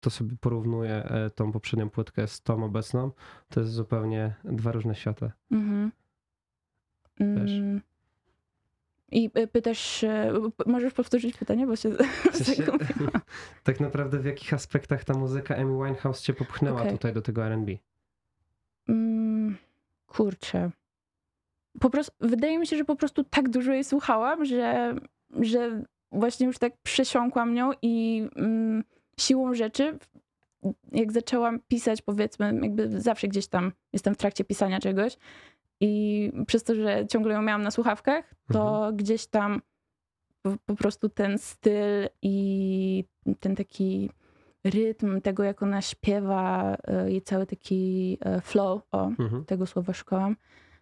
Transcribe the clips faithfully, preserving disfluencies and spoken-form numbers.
to sobie porównuję e, tą poprzednią płytkę z tą obecną, to jest zupełnie dwa różne światy. Mhm. Wiesz? Mm. I y, pytasz, e, p- możesz powtórzyć pytanie, bo się W sensie, zagubiłam. tak naprawdę w jakich aspektach ta muzyka Amy Winehouse cię popchnęła Okej. tutaj do tego R and B? Mm, kurczę. Po prostu, wydaje mi się, że po prostu tak dużo jej słuchałam, że, że właśnie już tak przesiąkłam nią i mm, siłą rzeczy, jak zaczęłam pisać, powiedzmy, jakby zawsze gdzieś tam jestem w trakcie pisania czegoś i przez to, że ciągle ją miałam na słuchawkach, to Mhm. gdzieś tam po, po prostu ten styl i ten taki rytm tego, jak ona śpiewa, e, i cały taki e, flow, o, Mhm. tego słowa szukałam,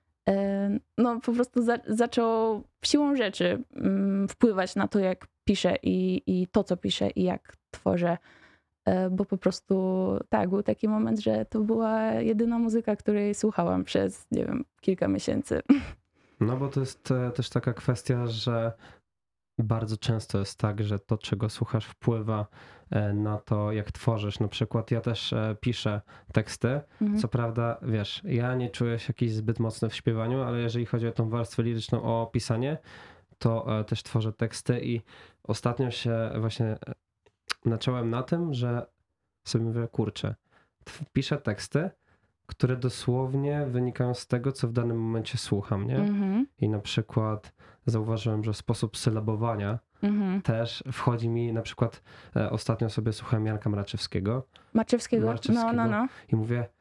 e, no po prostu za, zaczął siłą rzeczy mm, wpływać na to, jak piszę i, i to, co piszę i jak tworzę. E, Bo po prostu tak, był taki moment, że to była jedyna muzyka, której słuchałam przez, nie wiem, kilka miesięcy. No bo to jest e, też taka kwestia, że bardzo często jest tak, że to, czego słuchasz, wpływa e, na to, jak tworzysz. Na przykład ja też e, piszę teksty. Mhm. Co prawda, wiesz, ja nie czuję się jakiś zbyt mocny w śpiewaniu, ale jeżeli chodzi o tą warstwę liryczną, o pisanie, to e, też tworzę teksty i ostatnio się właśnie e, nacząłem na tym, że sobie mówię, kurczę, tw- piszę teksty, które dosłownie wynikają z tego, co w danym momencie słucham, nie? Mhm. I na przykład zauważyłem, że sposób sylabowania Mhm. też wchodzi mi, na przykład e, ostatnio sobie słuchałem Janka Mraczewskiego Marczewskiego? Marczewskiego. No, no, no. i mówię,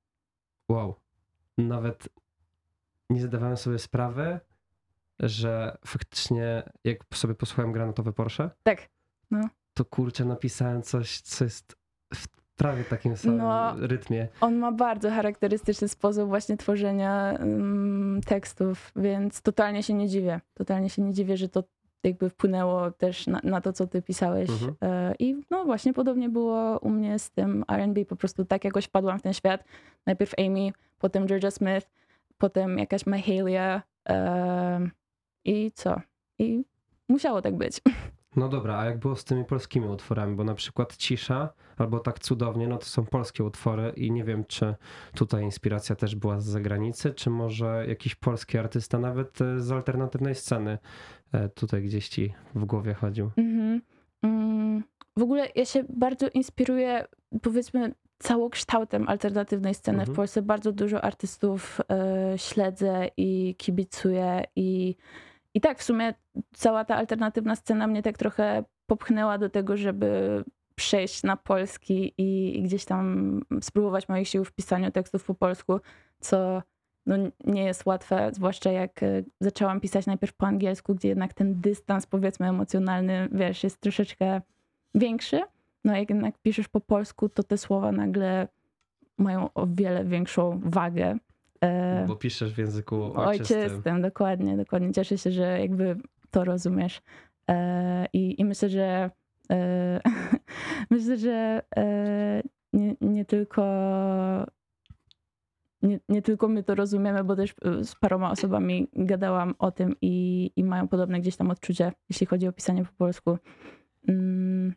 wow, nawet nie zdawałem sobie sprawy, że faktycznie jak sobie posłuchałem Granatowe Porsche, Tak. to kurczę napisałem coś, co jest w prawie takim samym No. rytmie. On ma bardzo charakterystyczny sposób właśnie tworzenia ym, tekstów, więc totalnie się nie dziwię. Totalnie się nie dziwię, że to jakby wpłynęło też na, na to, co ty pisałeś. Mhm. E, I no właśnie podobnie było u mnie z tym R and B. Po prostu tak jakoś wpadłam w ten świat. Najpierw Amy, potem Georgia Smith, potem jakaś Mahalia e, i co? I musiało tak być. No dobra, a jak było z tymi polskimi utworami? Bo na przykład Cisza albo Tak Cudownie, no to są polskie utwory i nie wiem, czy tutaj inspiracja też była z zagranicy, czy może jakiś polski artysta, nawet e, z alternatywnej sceny e, tutaj gdzieś ci w głowie chodził. Mhm. Mm, W ogóle ja się bardzo inspiruję, powiedzmy, całokształtem alternatywnej sceny Mhm. w Polsce. Bardzo dużo artystów e, śledzę i kibicuję i, i tak w sumie cała ta alternatywna scena mnie tak trochę popchnęła do tego, żeby przejść na polski i, i gdzieś tam spróbować moich sił w pisaniu tekstów po polsku, co no, nie jest łatwe, zwłaszcza jak e, zaczęłam pisać najpierw po angielsku, gdzie jednak ten dystans, powiedzmy, emocjonalny, wiesz, jest troszeczkę większy. No jak jednak piszesz po polsku, to te słowa nagle mają o wiele większą wagę. E, Bo piszesz w języku ojczystym. ojczystym, dokładnie, dokładnie. Cieszę się, że jakby to rozumiesz. E, i, I myślę, że e, myślę, że e, nie, nie tylko nie, nie tylko my to rozumiemy, bo też y, z paroma osobami gadałam o tym i, i mają podobne gdzieś tam odczucie, jeśli chodzi o pisanie po polsku. Mm,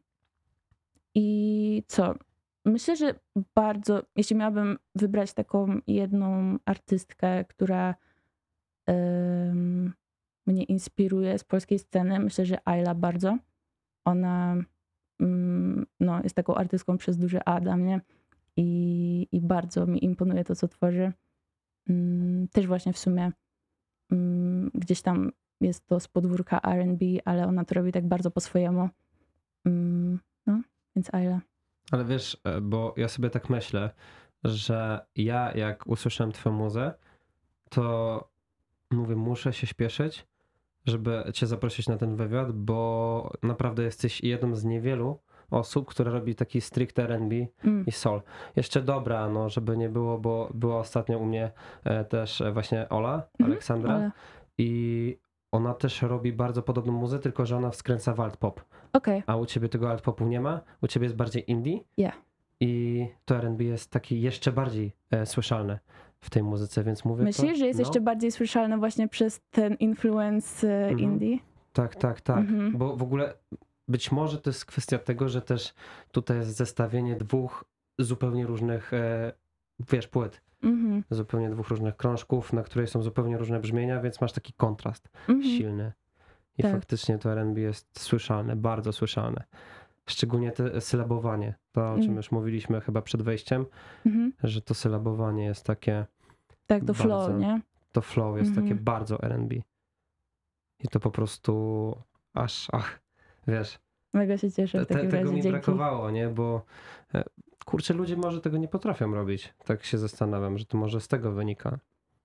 I co? Myślę, że bardzo, jeśli miałabym wybrać taką jedną artystkę, która em, mnie inspiruje z polskiej sceny, myślę, że Ayla bardzo. Ona mm, no, jest taką artystką przez duże A dla mnie i, i bardzo mi imponuje to, co tworzy. Mm, Też właśnie w sumie mm, gdzieś tam jest to z podwórka R and B, ale ona to robi tak bardzo po swojemu. Mm, No, więc Ayla. Ale wiesz, e, bo ja sobie tak myślę, że ja jak usłyszałem twoją muzę, to mówię, muszę się śpieszyć, żeby cię zaprosić na ten wywiad, bo naprawdę jesteś jedną z niewielu osób, która robi taki stricte R and B Mm. i soul. Jeszcze dobra, no żeby nie było, bo była ostatnio u mnie e, też e, właśnie Ola, Mhm, Aleksandra ale- i ona też robi bardzo podobną muzę, tylko że ona wskręca w alt pop. Okej, A u ciebie tego alt popu nie ma, u ciebie jest bardziej indie yeah. i to R and B jest taki jeszcze bardziej e, słyszalny w tej muzyce, więc mówię Myślisz, to, że jest no, jeszcze bardziej słyszalne właśnie przez ten influence e, Mhm. indie? Tak, tak, tak, Mhm. bo w ogóle być może to jest kwestia tego, że też tutaj jest zestawienie dwóch zupełnie różnych, e, wiesz, płyt. Mhm. Zupełnie dwóch różnych krążków, na której są zupełnie różne brzmienia, więc masz taki kontrast Mhm. silny. I Tak. faktycznie to R and B jest słyszalne, bardzo słyszalne. Szczególnie to sylabowanie, to o czym Mm. już mówiliśmy chyba przed wejściem, Mhm. że to sylabowanie jest takie, Tak, to Bardzo. flow, nie? to flow jest Mhm. takie bardzo R and B. I to po prostu aż, ach, wiesz, Mega się cieszę w te, takim tego razie, mi dzięki. brakowało, nie? Bo e, kurczę, ludzie może tego nie potrafią robić. Tak się zastanawiam, że to może z tego wynika.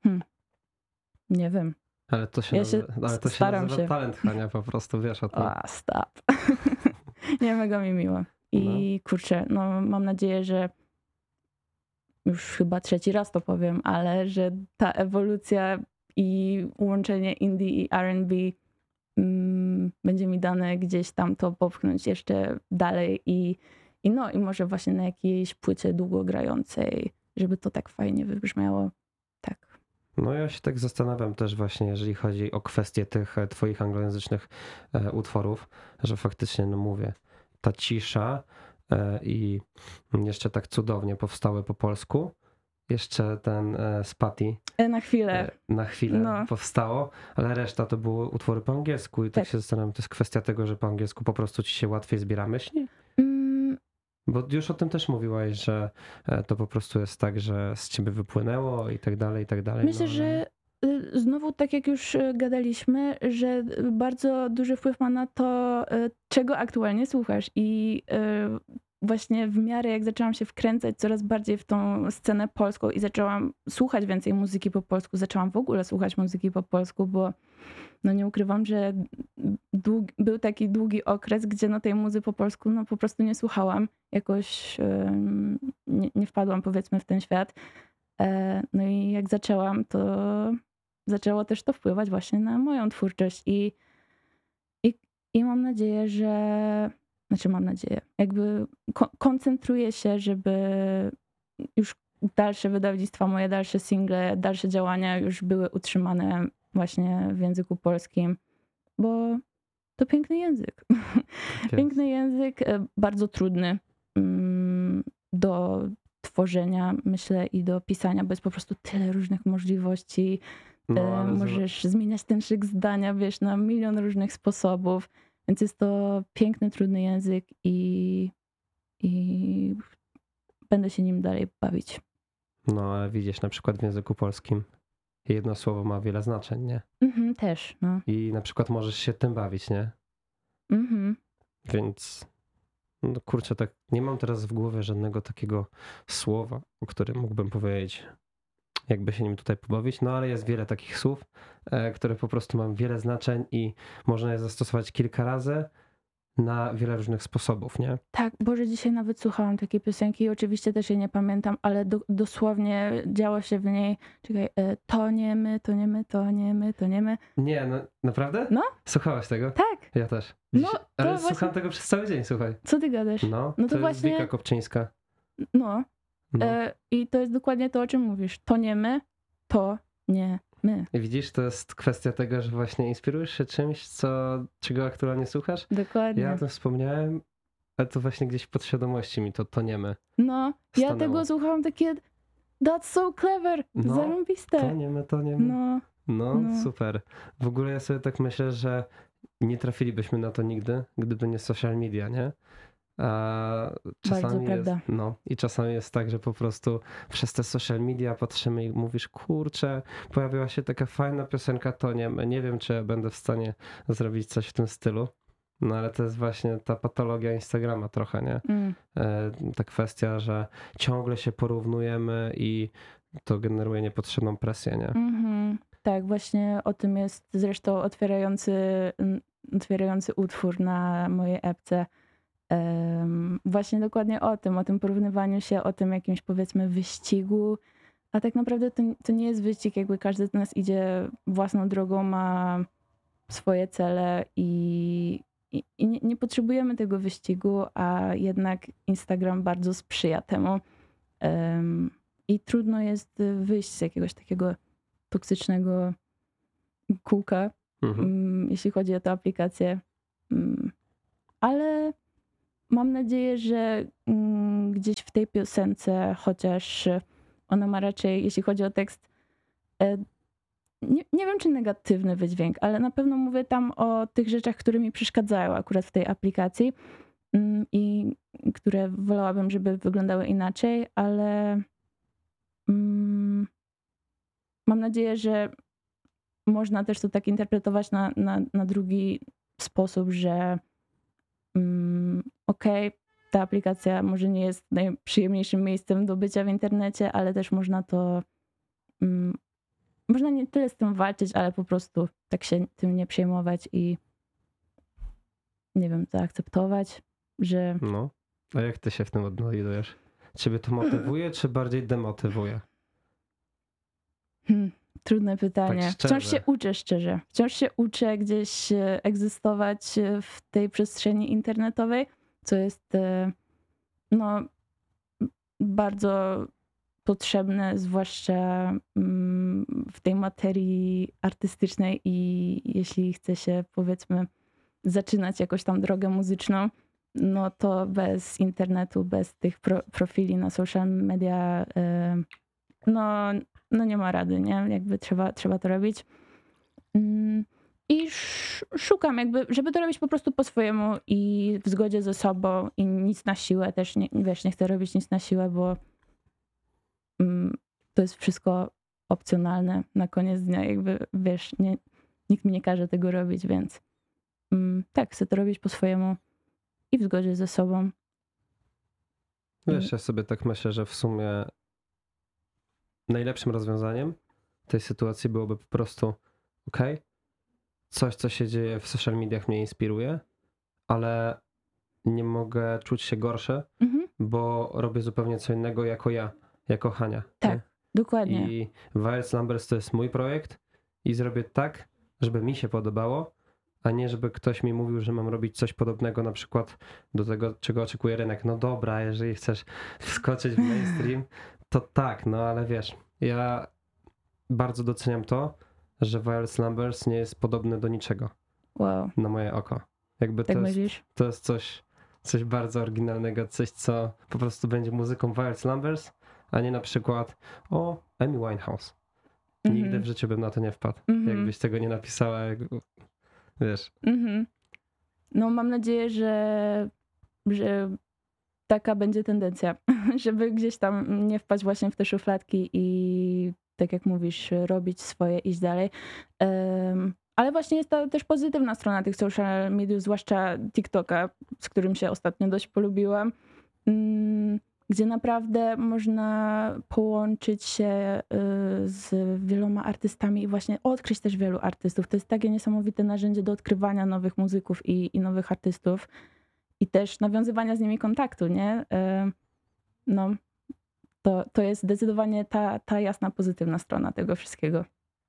Nie wiem. Ale to się, Ja się nazywa, ale to się staram nazywa się. talent, Hania, po prostu wiesz o tym. O, stop. Nie, mega mi miło. I kurczę, no mam nadzieję, że już chyba trzeci raz to powiem, ale że ta ewolucja i łączenie indie i R and B mm, będzie mi dane gdzieś tam to popchnąć jeszcze dalej i, i no i może właśnie na jakiejś płycie długogrającej, żeby to tak fajnie wybrzmiało. Tak. No ja się tak zastanawiam też właśnie, jeżeli chodzi o kwestię tych e, twoich anglojęzycznych e, utworów, że faktycznie, no mówię, ta cisza e, i jeszcze tak cudownie powstały po polsku. Jeszcze ten e, Spati E, Na chwilę. e, na chwilę No. powstało, ale reszta to były utwory po angielsku i tak, Tak. się zastanawiam, to jest kwestia tego, że po angielsku po prostu ci się łatwiej zbiera myśli? Mm, Bo już o tym też mówiłaś, że e, to po prostu jest tak, że z ciebie wypłynęło i tak dalej, i tak dalej. Myślę, no, ale- że y, znowu, tak jak już y, gadaliśmy, że y, bardzo duży wpływ ma na to, y, czego aktualnie słuchasz. I y, właśnie w miarę jak zaczęłam się wkręcać coraz bardziej w tą scenę polską i zaczęłam słuchać więcej muzyki po polsku, zaczęłam w ogóle słuchać muzyki po polsku, bo no nie ukrywam, że dług, był taki długi okres, gdzie no tej muzy po polsku no po prostu nie słuchałam. Jakoś ym, nie, nie wpadłam, powiedzmy, w ten świat. E, No i jak zaczęłam, to zaczęło też to wpływać właśnie na moją twórczość i, i, i mam nadzieję, że, znaczy mam nadzieję, jakby ko- koncentruję się, żeby już dalsze wydawnictwa, moje dalsze single, dalsze działania już były utrzymane właśnie w języku polskim, bo to piękny język. jest. Piękny język, e, bardzo trudny mm, do tworzenia, myślę, i do pisania, bo jest po prostu tyle różnych możliwości. No, E, ale za- Możesz zmieniać ten szyk zdania, wiesz, na milion różnych sposobów. Więc jest to piękny, trudny język i, i będę się nim dalej bawić. No, ale widzisz, na przykład w języku polskim jedno słowo ma wiele znaczeń, nie? Mhm, też, no. I na przykład możesz się tym bawić, nie? Mhm. Więc, no kurczę, tak nie mam teraz w głowie żadnego takiego słowa, o którym mógłbym powiedzieć, jakby się nim tutaj pobawić, no ale jest wiele takich słów, e, które po prostu mają wiele znaczeń i można je zastosować kilka razy na wiele różnych sposobów, nie? Tak, Boże, dzisiaj nawet słuchałam takiej piosenki i oczywiście też jej nie pamiętam, ale do, dosłownie działo się w niej, czekaj, e, to nie my, to nie my, to nie my, to nie my. Nie, no naprawdę? No. Słuchałaś tego? Tak, Ja też. No, Dziś- to ale właśnie- słucham tego przez cały dzień, słuchaj. co ty gadasz? No, No to to, jest właśnie- Wika Kopczyńska. No, No. e, i to jest dokładnie to, o czym mówisz. To nie my, to nie my. I widzisz, to jest kwestia tego, że właśnie inspirujesz się czymś, co, czego aktualnie słuchasz. Dokładnie. Ja o tym wspomniałem, ale to właśnie gdzieś w podświadomości mi to toniemy. No, ja stanęło. tego słuchałam takie, that's so clever, No, zarąbiste. Toniemy, toniemy. No, No, no, no. super. W ogóle ja sobie tak myślę, że nie trafilibyśmy na to nigdy, gdyby nie social media, nie? A czasami jest, prawda. no i czasami jest tak, że po prostu przez te social media patrzymy i mówisz, kurczę, pojawiła się taka fajna piosenka Toniemy. Nie wiem, czy ja będę w stanie zrobić coś w tym stylu. No ale to jest właśnie ta patologia Instagrama trochę, nie? Mm, E, ta kwestia, że ciągle się porównujemy i to generuje niepotrzebną presję, nie? mhm. Tak, właśnie o tym jest zresztą otwierający, mm, otwierający utwór na mojej epce. Em, właśnie dokładnie o tym, o tym porównywaniu się, o tym jakimś, powiedzmy, wyścigu. A tak naprawdę to, to nie jest wyścig, jakby każdy z nas idzie własną drogą, ma swoje cele i, i, i nie, nie potrzebujemy tego wyścigu, a jednak Instagram bardzo sprzyja temu. Em, I trudno jest wyjść z jakiegoś takiego toksycznego kółka, Mhm. mm, jeśli chodzi o tę aplikację. Mm. ale mam nadzieję, że mm, gdzieś w tej piosence, chociaż ona ma raczej, jeśli chodzi o tekst, e, nie, nie wiem czy negatywny wydźwięk, ale na pewno mówię tam o tych rzeczach, które mi przeszkadzają akurat w tej aplikacji mm, i które wolałabym, żeby wyglądały inaczej, ale mm, mam nadzieję, że można też to tak interpretować na, na, na drugi sposób, że mm, okej, okay, ta aplikacja może nie jest najprzyjemniejszym miejscem do bycia w internecie, ale też można to mm, można nie tyle z tym walczyć, ale po prostu tak się tym nie przejmować i nie wiem, zaakceptować, że No. A jak ty się w tym odnajdujesz? Ciebie to motywuje, czy bardziej demotywuje? hmm, trudne pytanie. Tak Wciąż szczerze. się uczę szczerze. Wciąż się uczę gdzieś e, egzystować e, w tej przestrzeni internetowej, co jest e, no bardzo potrzebne, zwłaszcza mm, w tej materii artystycznej i jeśli chce się, powiedzmy, zaczynać jakoś tam drogę muzyczną, no to bez internetu, bez tych pro, profili na social media, y, no, no nie ma rady, nie? Jakby trzeba, trzeba to robić. Mm, I sz- szukam jakby, żeby to robić po prostu po swojemu i w zgodzie ze sobą i nic na siłę też, nie, wiesz, nie chcę robić nic na siłę, bo mm, to jest wszystko opcjonalne na koniec dnia, jakby, wiesz, nie, nikt mi nie każe tego robić, więc mm, tak, chcę to robić po swojemu i w zgodzie ze sobą. Wiesz, ja sobie tak myślę, że w sumie najlepszym rozwiązaniem tej sytuacji byłoby po prostu okej, okay, coś, co się dzieje w social mediach mnie inspiruje, ale nie mogę czuć się gorszy, Mhm. bo robię zupełnie co innego jako ja, jako Hania. Tak, nie? dokładnie. I Violet Numbers to jest mój projekt i zrobię tak, żeby mi się podobało, a nie żeby ktoś mi mówił, że mam robić coś podobnego na przykład do tego, czego oczekuje rynek. No dobra, jeżeli chcesz wskoczyć w mainstream, to tak, no ale wiesz, ja bardzo doceniam to, że Violet Numbers nie jest podobny do niczego Wow, na moje oko. Jakby tak to jest, myślisz? to jest coś, coś bardzo oryginalnego, coś co po prostu będzie muzyką Violet Numbers, a nie na przykład o Amy Winehouse. Nigdy Mhm. w życiu bym na to nie wpadł. Mhm. Jakbyś tego nie napisała, jak, wiesz. Mhm. No mam nadzieję, że, że taka będzie tendencja, żeby gdzieś tam nie wpaść właśnie w te szufladki i tak jak mówisz, robić swoje, iść dalej. Um, ale właśnie jest to też pozytywna strona tych social mediów, zwłaszcza TikToka, z którym się ostatnio dość polubiłam, um, gdzie naprawdę można połączyć się y, z wieloma artystami i właśnie odkryć też wielu artystów. To jest takie niesamowite narzędzie do odkrywania nowych muzyków i, i nowych artystów i też nawiązywania z nimi kontaktu, nie? Y, no, to, to jest zdecydowanie ta, ta jasna, pozytywna strona tego wszystkiego.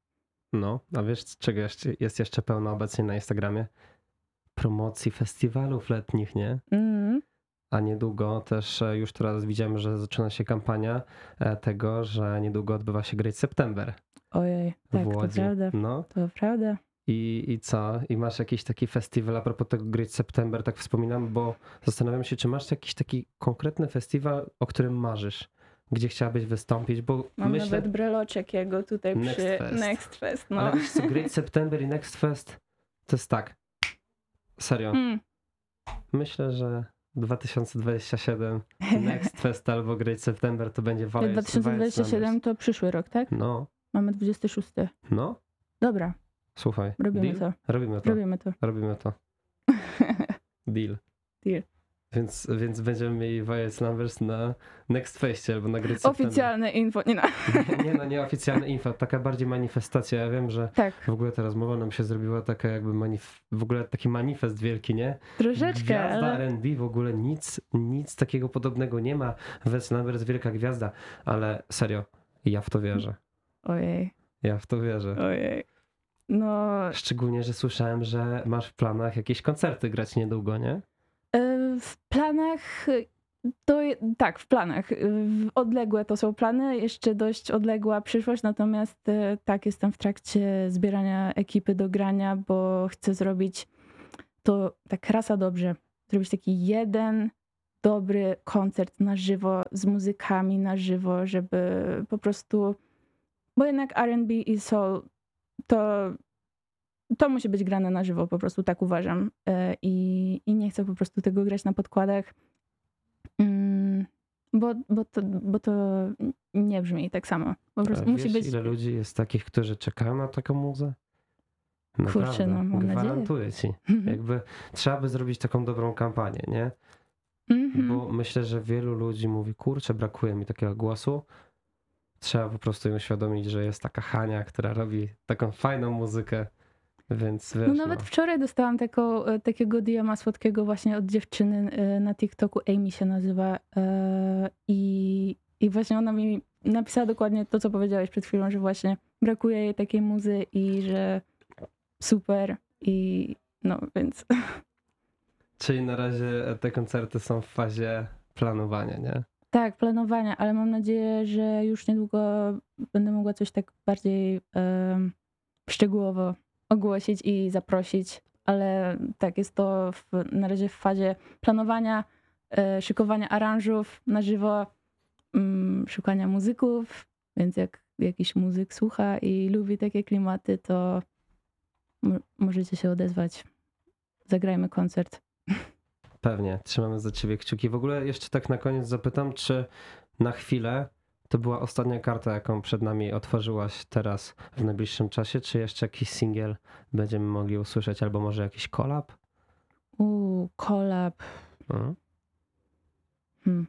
No, a wiesz, czego jeszcze, jest jeszcze pełno obecnie na Instagramie? Promocji festiwalów letnich, nie? Mm. A niedługo też e, już teraz widziałem, że zaczyna się kampania e, tego, że niedługo odbywa się Great September Ojej, tak, w to Łodzi. prawda. No To prawda. i, i co? I masz jakiś taki festiwal a propos tego Great September, tak wspominam, bo zastanawiam się, czy masz jakiś taki konkretny festiwal, o którym marzysz, gdzie chciałabyś wystąpić, bo Mam myślę... nawet breloczek jego tutaj Next przy Fest. Next Fest. No. Ale wiesz co, Great September i Next Fest to jest tak. Serio. Mm. Myślę, że dwa tysiące dwudziesty siódmy Next Fest albo Great September to będzie Violet dwa tysiące dwudziesty siódmy to przyszły rok, tak? No, Mamy dwudziesty szósty. no, Dobra, słuchaj. robimy Deal? to. Robimy to. Robimy to. Robimy to. Deal. Deal. Więc, więc będziemy mieli Violet Numbers na Next Festie albo na Great September. Oficjalne info. Nie, no. Nie, nie, no nie oficjalne info, taka bardziej manifestacja. Ja wiem, że Tak, w ogóle ta rozmowa nam się zrobiła taka jakby manif- w ogóle taki manifest wielki, nie? troszeczkę, Gwiazda ale... R and B w ogóle nic, nic takiego podobnego nie ma. Violet Numbers wielka gwiazda, ale serio, ja w to wierzę. Ojej, Ja w to wierzę. ojej. No, Szczególnie, że słyszałem, że masz w planach jakieś koncerty grać niedługo, nie? e, w planach... To je- tak, w planach. W- Odległe to są plany, jeszcze dość odległa przyszłość, natomiast e, tak, jestem w trakcie zbierania ekipy do grania, bo chcę zrobić to tak rasa dobrze. zrobić taki jeden dobry koncert na żywo, z muzykami na żywo, żeby po prostu, bo jednak R and B i soul to, to musi być grane na żywo, po prostu tak uważam. E, I, i nie chcę po prostu tego grać na podkładach, mm, bo, bo, to, bo to nie brzmi tak samo. Po A prostu wiesz, musi być... ile ludzi jest takich, którzy czekają na taką muzę? Kurczę, Naprawdę, no, mam nadzieję. gwarantuję ci. Jakby trzeba by zrobić taką dobrą kampanię, nie? Mhm. Bo myślę, że wielu ludzi mówi, kurczę, brakuje mi takiego głosu. Trzeba po prostu im uświadomić, że jest taka Hania, która robi taką fajną muzykę, więc wiesz, No nawet no. wczoraj dostałam taką, e, takiego D M a słodkiego właśnie od dziewczyny e, na TikToku, Amy się nazywa, e, i, i właśnie ona mi napisała dokładnie to, co powiedziałeś przed chwilą, że właśnie brakuje jej takiej muzy i że super i no więc Czyli na razie te koncerty są w fazie planowania, nie? tak, planowania, ale mam nadzieję, że już niedługo będę mogła coś tak bardziej em, szczegółowo ogłosić i zaprosić, ale tak, jest to w, na razie w fazie planowania, e, szykowania aranżów na żywo, mm, szukania muzyków, więc jak jakiś muzyk słucha i lubi takie klimaty, to mo- możecie się odezwać. Zagrajmy koncert. Pewnie, trzymamy za ciebie kciuki. W ogóle jeszcze tak na koniec zapytam, czy na chwilę to była ostatnia karta, jaką przed nami otworzyłaś teraz w najbliższym czasie, czy jeszcze jakiś singiel będziemy mogli usłyszeć, albo może jakiś collab? Uuu, collab. Mhm. Hmm.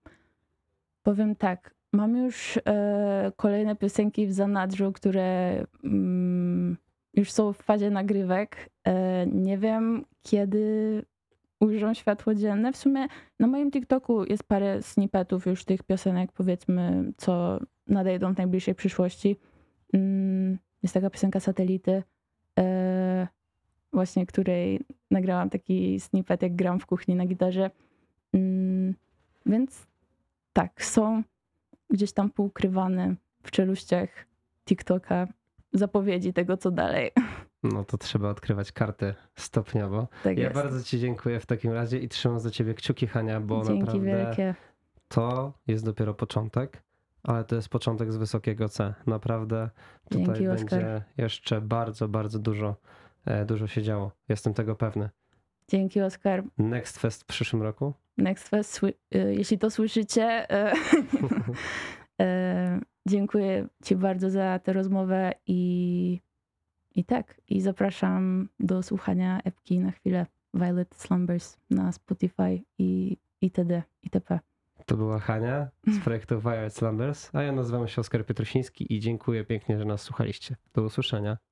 Powiem tak, mam już e, kolejne piosenki w zanadrzu, które mm, już są w fazie nagrywek. E, nie wiem, kiedy ujrzą światło dzienne. W sumie na moim TikToku jest parę snippetów już tych piosenek, powiedzmy, co nadejdą w najbliższej przyszłości. Mm, jest taka piosenka Satelity, e, właśnie której nagrałam taki snippet, jak gram w kuchni na gitarze. Mm, więc tak, są gdzieś tam poukrywane w czeluściach TikToka zapowiedzi tego, co dalej. No to trzeba odkrywać karty stopniowo. Tak Ja jest. bardzo ci dziękuję w takim razie i trzymam za ciebie kciuki, Hania, bo Dzięki naprawdę wielkie. to jest dopiero początek, ale to jest początek z wysokiego C. Naprawdę tutaj Dzięki, będzie Oskar. jeszcze bardzo, bardzo dużo, e, dużo się działo. Jestem tego pewny. Dzięki, Oskar. Next Fest w przyszłym roku? Next Fest, sły- y, jeśli to słyszycie, e, e, dziękuję ci bardzo za tę rozmowę i, i tak, i zapraszam do słuchania epki na chwilę Violet Slumbers na Spotify i itd. itp. To była Hania z projektu Violet Slumbers, a ja nazywam się Oskar Pietrusiński i dziękuję pięknie, że nas słuchaliście. Do usłyszenia.